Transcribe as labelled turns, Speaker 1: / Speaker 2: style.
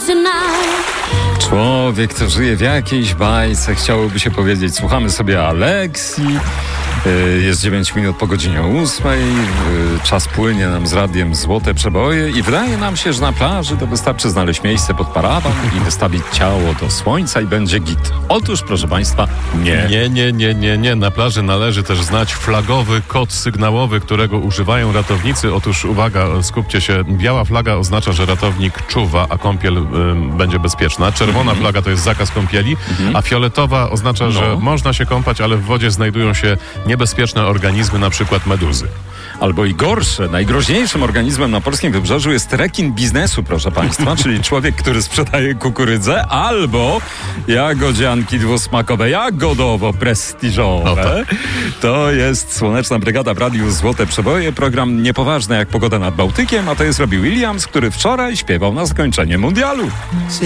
Speaker 1: Człowiek, kto żyje w jakiejś bajce, chciałoby się powiedzieć, słuchamy sobie Aleksji, jest 9 minut po godzinie 8, czas płynie nam z radiem Złote Przeboje i wydaje nam się, że na plaży to wystarczy znaleźć miejsce pod parawan i wystawić ciało do słońca i będzie git. Otóż, proszę Państwa, nie.
Speaker 2: Nie. Na plaży należy też znać flagowy kod sygnałowy, którego używają ratownicy. Otóż uwaga, skupcie się, biała flaga oznacza, że ratownik czuwa, a kąpiel będzie bezpieczna. Czerwona flaga to jest zakaz kąpieli, a fioletowa oznacza, że można się kąpać, ale w wodzie znajdują się niebezpieczne organizmy, na przykład meduzy.
Speaker 1: Albo i gorsze. Najgroźniejszym organizmem na polskim wybrzeżu jest rekin biznesu, proszę Państwa, czyli człowiek, który sprzedaje kukurydzę, albo jagodzianki dwusmakowe, jagodowo-prestiżowe. To jest Słoneczna Brygada w Radiu Złote Przeboje, program niepoważny jak pogoda nad Bałtykiem, a to jest Robbie Williams, który wczoraj śpiewał na zakończenie mundialu.